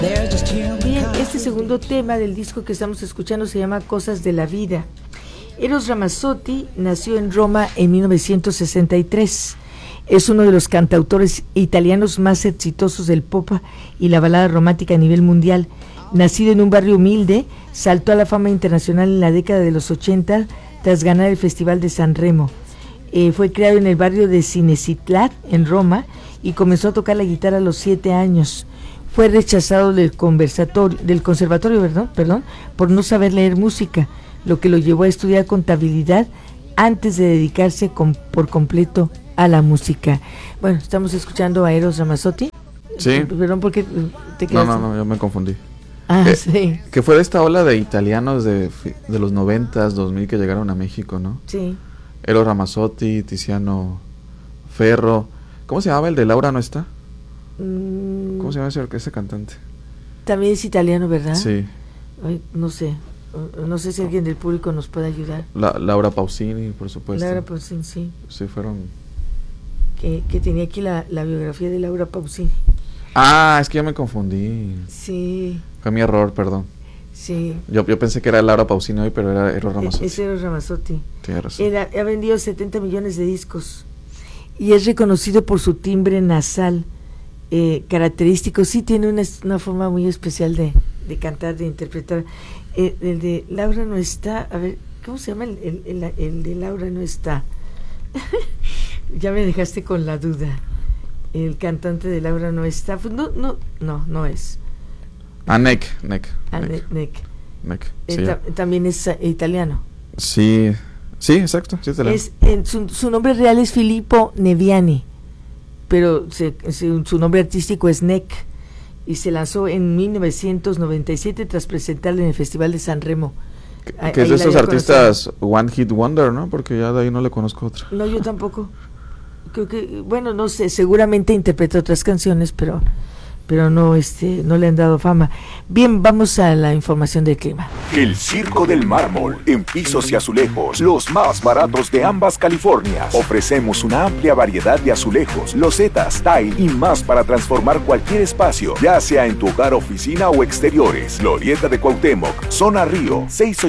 Bien, este segundo tema del disco que estamos escuchando se llama Cosas de la Vida. Eros Ramazzotti nació en Roma en 1963. Es uno de los cantautores italianos más exitosos del pop y la balada romántica a nivel mundial. Nacido en un barrio humilde, saltó a la fama internacional en la década de los 80 tras ganar el Festival de Sanremo. Fue criado en el barrio de Cinecittà, en Roma, y comenzó a tocar la guitarra a los 7 años. Fue rechazado del conservatorio, por no saber leer música, lo que lo llevó a estudiar contabilidad antes de dedicarse por completo a la música. Bueno, estamos escuchando a Eros Ramazzotti. Sí. Perdón, ¿por qué te quedaste? No, yo me confundí. Sí. Que fue de esta ola de italianos de los 90s, 2000 que llegaron a México, ¿no? Sí. Eros Ramazzotti, Tiziano Ferro. ¿Cómo se llamaba el de Laura no está? ¿Cómo se llama ese cantante? También es italiano, ¿verdad? Sí. Ay, no sé si alguien del público nos puede ayudar. Laura Pausini, por supuesto. Laura Pausini, sí. Sí, fueron... Que tenía aquí la biografía de Laura Pausini. Es que yo me confundí. Sí. Fue mi error, perdón. Sí. Yo pensé que era Laura Pausini hoy, pero era Eros Ramazzotti. Es Eros Ramazzotti. Tienes razón. Ha vendido 70 millones de discos y es reconocido por su timbre nasal característico. Sí, tiene una forma muy especial de cantar, de interpretar. El de Laura no está, a ver, ¿cómo se llama el de Laura no está? Ya me dejaste con la duda. El cantante de Laura no está, pues no es. Neck. Sí. También es italiano. Sí, exacto. Sí, su nombre real es Filippo Neviani, pero su nombre artístico es Neck, y se lanzó en 1997 tras presentarle en el Festival de Sanremo. Que es de esos artistas One Hit Wonder, ¿no? Porque ya de ahí no le conozco otra. No, yo tampoco. Creo que, bueno, no sé, seguramente interpreta otras canciones, pero no le han dado fama. Bien, vamos a la información del clima. El Circo del Mármol, en pisos y azulejos, los más baratos de ambas Californias. Ofrecemos una amplia variedad de azulejos, losetas, tile y más para transformar cualquier espacio, ya sea en tu hogar, oficina o exteriores. Glorieta de Cuauhtémoc, Zona Río,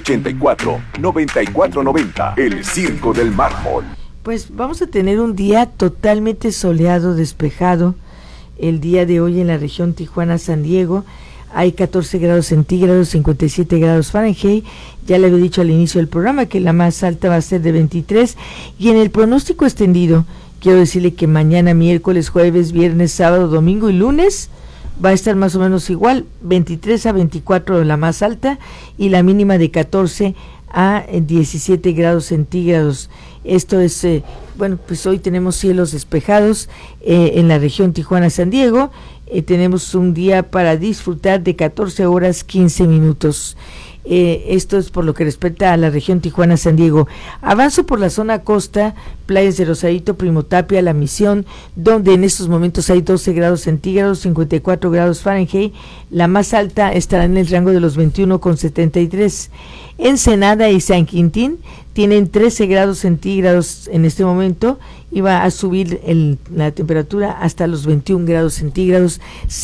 684-9490. El Circo del Mármol. Pues vamos a tener un día totalmente soleado, despejado. El día de hoy en la región Tijuana-San Diego hay 14 grados centígrados, 57 grados Fahrenheit. Ya le había dicho al inicio del programa que la más alta va a ser de 23. Y en el pronóstico extendido, quiero decirle que mañana, miércoles, jueves, viernes, sábado, domingo y lunes va a estar más o menos igual, 23 a 24 la más alta y la mínima de 14 a 17 grados centígrados. Esto es, pues hoy tenemos cielos despejados en la región Tijuana-San Diego. Tenemos un día para disfrutar de 14 horas 15 minutos. Esto es por lo que respecta a la región Tijuana-San Diego. Avanzo por la zona costa, playas de Rosarito, Primo Tapia, La Misión, donde en estos momentos hay 12 grados centígrados, 54 grados Fahrenheit. La más alta estará en el rango de los 21,73. Ensenada y San Quintín tienen 13 grados centígrados en este momento y va a subir la temperatura hasta los 21 grados centígrados,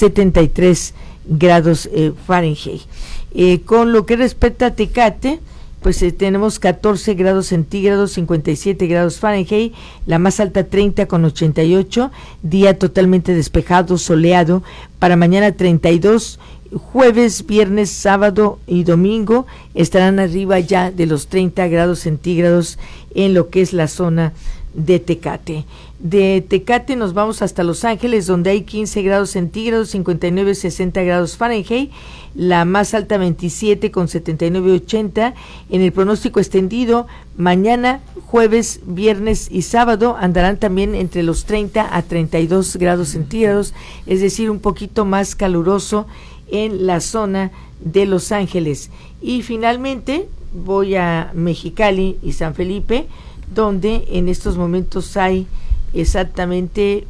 73 grados Fahrenheit. Con lo que respecta a Tecate, pues tenemos 14 grados centígrados, 57 grados Fahrenheit, la más alta 30,88, día totalmente despejado, soleado. Para mañana 32, jueves, viernes, sábado y domingo estarán arriba ya de los 30 grados centígrados en lo que es la zona de Tecate. De Tecate nos vamos hasta Los Ángeles, donde hay 15 grados centígrados, 59, 60 grados Fahrenheit, la más alta 27 con 79, 80. En el pronóstico extendido, mañana, jueves, viernes y sábado andarán también entre los 30 a 32 grados centígrados, es decir, un poquito más caluroso en la zona de Los Ángeles. Y finalmente voy a Mexicali y San Felipe, donde en estos momentos hay exactamente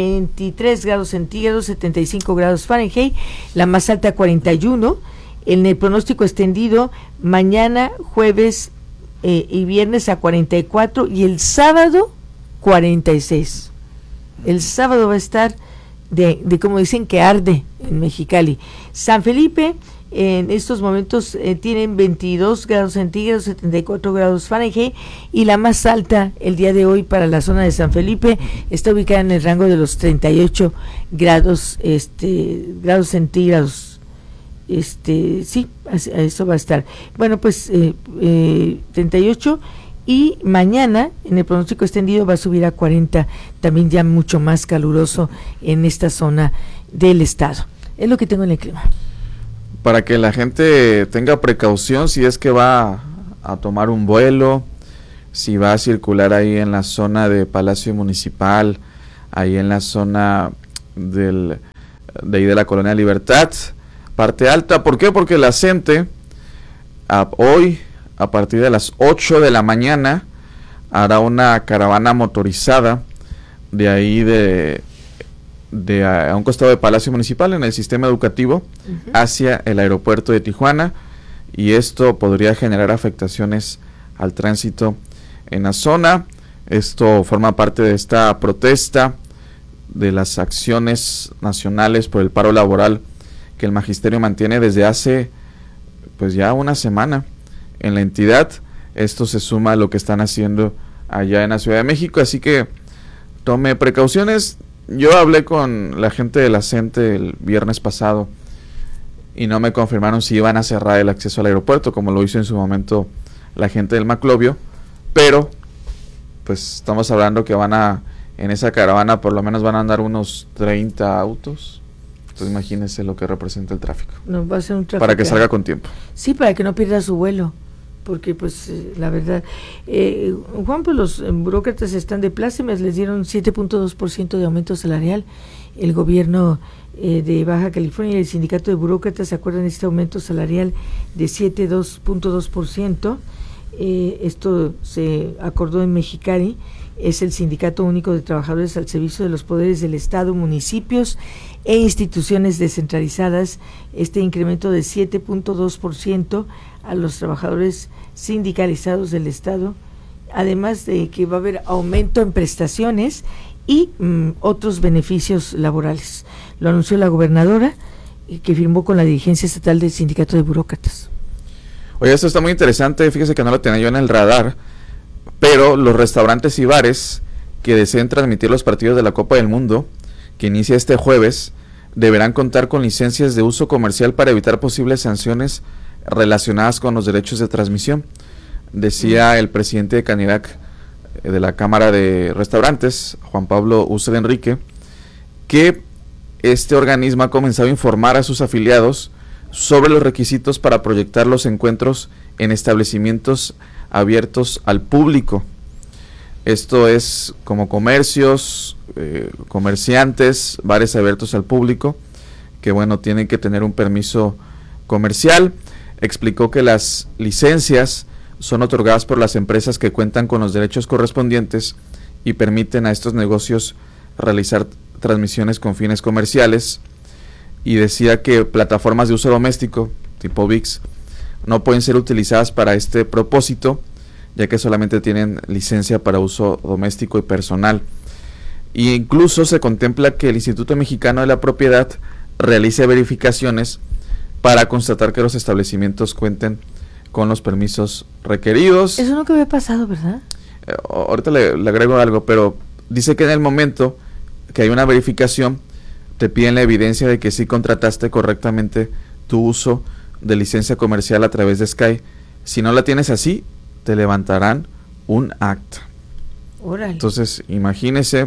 23 grados centígrados, 75 grados Fahrenheit, la más alta 41. En el pronóstico extendido, mañana, jueves y viernes a 44 y el sábado 46. El sábado va a estar de como dicen que arde en Mexicali. San Felipe en estos momentos tienen 22 grados centígrados, 74 grados Fahrenheit, y la más alta el día de hoy para la zona de San Felipe está ubicada en el rango de los 38 grados grados centígrados. Sí, eso va a estar. Bueno, pues 38, y mañana en el pronóstico extendido va a subir a 40, también ya mucho más caluroso en esta zona del estado. Es lo que tengo en el clima. Para que la gente tenga precaución si es que va a tomar un vuelo, si va a circular ahí en la zona de Palacio Municipal, ahí en la zona de ahí de la Colonia Libertad, parte alta. ¿Por qué? Porque la gente hoy, a partir de las 8 de la mañana, hará una caravana motorizada de ahí a un costado de Palacio Municipal en el sistema educativo hacia el aeropuerto de Tijuana, y esto podría generar afectaciones al tránsito en la zona. Esto forma parte de esta protesta de las acciones nacionales por el paro laboral que el magisterio mantiene desde hace pues ya una semana en la entidad. Esto se suma a lo que están haciendo allá en la Ciudad de México, así que tome precauciones. Yo hablé con la gente de la CENTE el viernes pasado y no me confirmaron si iban a cerrar el acceso al aeropuerto, como lo hizo en su momento la gente del Maclovio, pero pues estamos hablando que en esa caravana por lo menos van a andar unos 30 autos. Entonces imagínense lo que representa el tráfico. No, va a ser un tráfico. Para que salga con tiempo. Sí, para que no pierda su vuelo. Porque pues la verdad, Juan, pues los burócratas están de plácemes, les dieron 7.2% de aumento salarial. El gobierno de Baja California y el sindicato de burócratas se acuerdan de este aumento salarial de 7.2%. Esto se acordó en Mexicali. Es el Sindicato Único de Trabajadores al servicio de los poderes del Estado, municipios e instituciones descentralizadas. Este incremento de 7.2% a los trabajadores sindicalizados del Estado, además de que va a haber aumento en prestaciones y otros beneficios laborales. Lo anunció la gobernadora, que firmó con la dirigencia estatal del Sindicato de Burócratas. Oye, esto está muy interesante, fíjese que no lo tenía yo en el radar, pero los restaurantes y bares que deseen transmitir los partidos de la Copa del Mundo, que inicia este jueves, deberán contar con licencias de uso comercial para evitar posibles sanciones relacionadas con los derechos de transmisión. Decía el presidente de Canirac, de la Cámara de Restaurantes, Juan Pablo Usted Enrique, que este organismo ha comenzado a informar a sus afiliados sobre los requisitos para proyectar los encuentros en establecimientos abiertos al público. Esto es como comercios, comerciantes, bares abiertos al público, que bueno, tienen que tener un permiso comercial. Explicó que las licencias son otorgadas por las empresas que cuentan con los derechos correspondientes y permiten a estos negocios realizar transmisiones con fines comerciales. Y decía que plataformas de uso doméstico, tipo ViX, no pueden ser utilizadas para este propósito, ya que solamente tienen licencia para uso doméstico y personal. E incluso se contempla que el Instituto Mexicano de la Propiedad realice verificaciones para constatar que los establecimientos cuenten con los permisos requeridos. Eso nunca había pasado, ¿verdad? Ahorita le agrego algo, pero dice que en el momento que hay una verificación, te piden la evidencia de que sí contrataste correctamente tu uso de licencia comercial a través de Sky. Si no la tienes así, te levantarán un acta. Órale. Entonces, imagínese,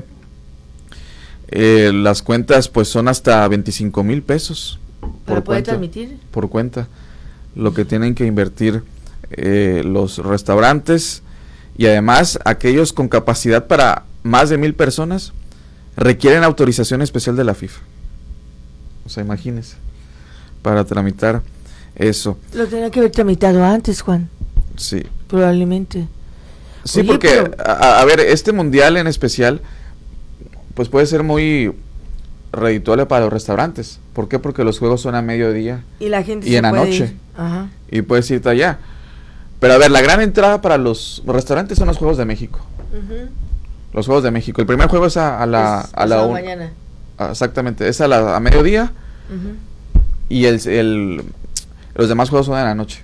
las cuentas pues son hasta 25,000 pesos. ¿Para poder transmitir? Por cuenta. Lo que tienen que invertir los restaurantes, y además aquellos con capacidad para más de 1,000 personas requieren autorización especial de la FIFA. O sea, imagínese, para tramitar eso. Lo tenía que haber tramitado antes, Juan. Sí. Probablemente. Sí, Oye, porque, pero a ver, este mundial en especial, pues puede ser muy redituable para los restaurantes. ¿Por qué? Porque los juegos son a mediodía y la gente y en la noche. Ajá. Y puedes irte allá. Pero a ver, la gran entrada para los restaurantes son los Juegos de México. Uh-huh. Los Juegos de México. El primer juego es a la mañana. Exactamente, es a mediodía. Y los demás juegos son en la noche.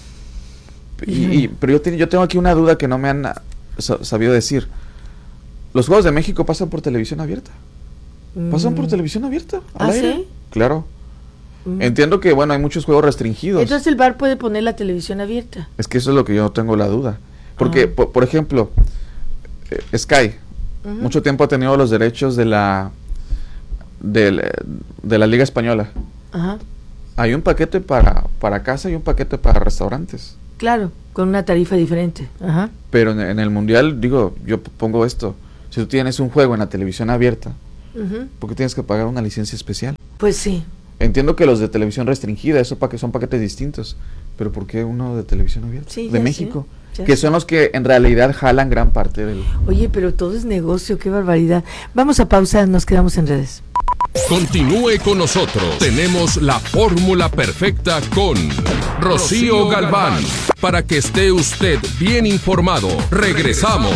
Pero yo tengo aquí una duda que no me han sabido decir. ¿Los Juegos de México pasan por televisión abierta? ¿Pasan por televisión abierta? ¿Al aire? ¿Sí? Claro. Entiendo que, bueno, hay muchos juegos restringidos. Entonces el bar puede poner la televisión abierta. Es que eso es lo que yo tengo la duda. Porque, por ejemplo, Sky, mucho tiempo ha tenido los derechos de la Liga Española. Ajá. Hay un paquete para casa y un paquete para restaurantes. Claro, con una tarifa diferente. Ajá. Pero en el Mundial, digo, yo pongo esto. Si tú tienes un juego en la televisión abierta, ¿por qué tienes que pagar una licencia especial? Pues sí. Entiendo que los de televisión restringida, eso son paquetes distintos. Pero ¿por qué uno de televisión abierta? Sí, de México. Que son los que en realidad jalan gran parte del... Oye, pero todo es negocio, qué barbaridad. Vamos a pausa, nos quedamos en redes. Continúe con nosotros. Tenemos la fórmula perfecta con Rocío Galván. Para que esté usted bien informado. Regresamos.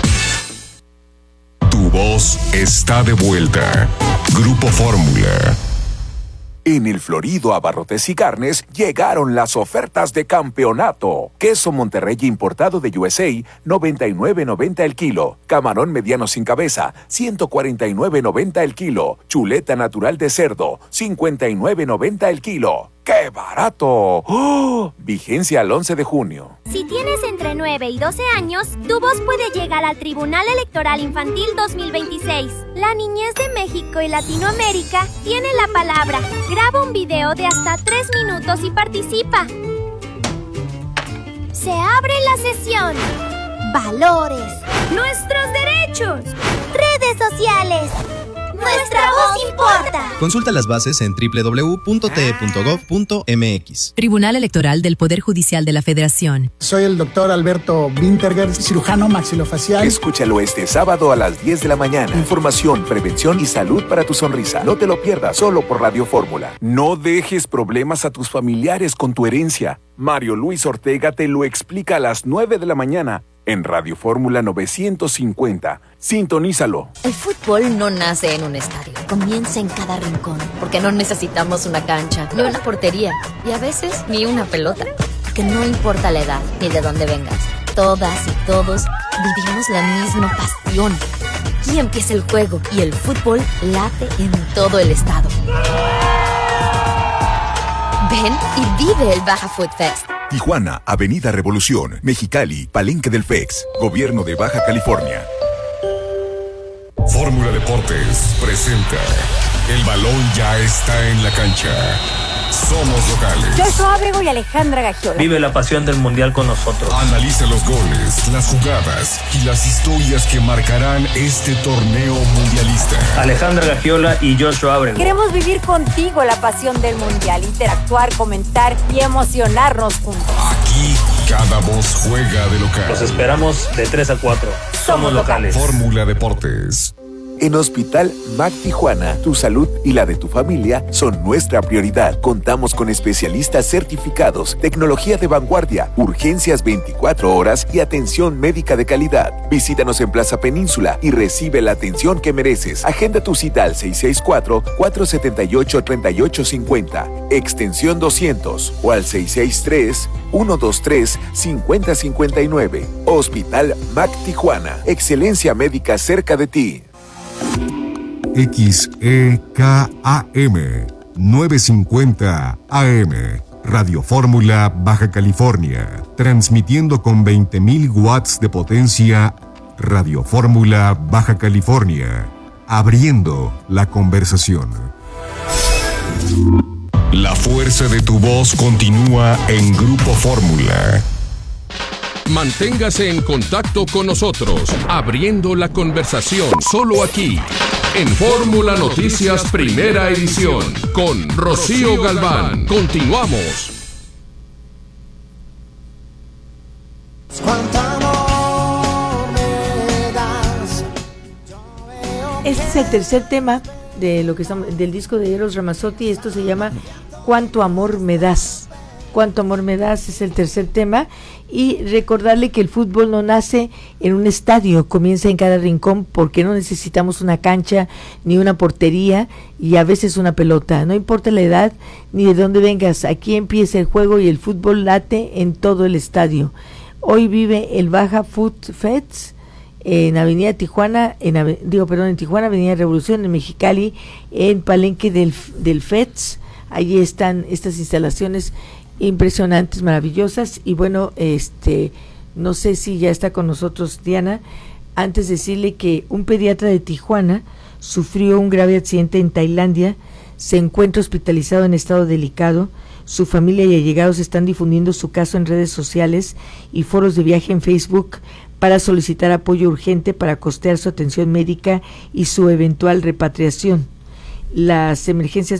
Tu voz está de vuelta. Grupo Fórmula. En el Florido Abarrotes y Carnes llegaron las ofertas de campeonato. Queso Monterrey importado de USA, $99.90 el kilo. Camarón mediano sin cabeza, $149.90 el kilo. Chuleta natural de cerdo, $59.90 el kilo. ¡Qué barato! ¡Oh! Vigencia al 11 de junio. Si tienes entre 9 y 12 años, tu voz puede llegar al Tribunal Electoral Infantil 2026. La niñez de México y Latinoamérica tiene la palabra. Graba un video de hasta 3 minutos y participa. Se abre la sesión. Valores. Nuestros derechos. Redes sociales. Nuestra voz importa. Consulta las bases en www.te.gov.mx. Tribunal Electoral del Poder Judicial de la Federación. Soy el doctor Alberto Winterger, cirujano maxilofacial. Escúchalo este sábado a las 10 de la mañana. Información, prevención y salud para tu sonrisa. No te lo pierdas, solo por Radio Fórmula. No dejes problemas a tus familiares con tu herencia. Mario Luis Ortega te lo explica a las 9 de la mañana. En Radio Fórmula 950. Sintonízalo. El fútbol no nace en un estadio. Comienza en cada rincón. Porque no necesitamos una cancha, ni una portería. Y a veces, ni una pelota. Porque no importa la edad, ni de dónde vengas. Todas y todos vivimos la misma pasión. Aquí empieza el juego. Y el fútbol late en todo el estado. Ven y vive el Baja Food Fest. Tijuana, Avenida Revolución, Mexicali, Palenque del FEX, Gobierno de Baja California. Fórmula Deportes presenta. El balón ya está en la cancha. Somos locales. Joshua Ábrego y Alejandra Gagiola. Vive la pasión del mundial con nosotros. Analiza los goles, las jugadas y las historias que marcarán este torneo mundialista. Alejandra Gagiola y Joshua Ábrego. Queremos vivir contigo la pasión del mundial, interactuar, comentar y emocionarnos juntos. Aquí cada voz juega de local. Los esperamos de 3 a 4. Somos locales. Fórmula Deportes. En Hospital MAC Tijuana, tu salud y la de tu familia son nuestra prioridad. Contamos con especialistas certificados, tecnología de vanguardia, urgencias 24 horas y atención médica de calidad. Visítanos en Plaza Península y recibe la atención que mereces. Agenda tu cita al 664-478-3850, extensión 200 o al 663-123-5059. Hospital MAC Tijuana. Excelencia médica cerca de ti. XEKAM 950 AM Radio Fórmula Baja California, transmitiendo con 20.000 watts de potencia. Radio Fórmula Baja California, abriendo la conversación. La fuerza de tu voz continúa en Grupo Fórmula. Manténgase en contacto con nosotros, abriendo la conversación solo aquí, en Fórmula Noticias Primera Edición, con Rocío Galván. Continuamos. Este es el tercer tema de lo que estamos, del disco de Eros Ramazzotti. Esto se llama ¿Cuánto amor me das? Cuánto amor me das es el tercer tema, y recordarle que el fútbol no nace en un estadio, comienza en cada rincón, porque no necesitamos una cancha ni una portería y a veces una pelota, no importa la edad ni de dónde vengas, aquí empieza el juego y el fútbol late en todo el estadio. Hoy vive el Baja Food Fest en Avenida Tijuana, en Tijuana, Avenida Revolución, en Mexicali, en Palenque del FETS. Allí están estas instalaciones impresionantes, maravillosas. Y bueno, no sé si ya está con nosotros Diana. Antes decirle que un pediatra de Tijuana sufrió un grave accidente en Tailandia, se encuentra hospitalizado en estado delicado. Su familia y allegados están difundiendo su caso en redes sociales y foros de viaje en Facebook para solicitar apoyo urgente para costear su atención médica y su eventual repatriación. Las emergencias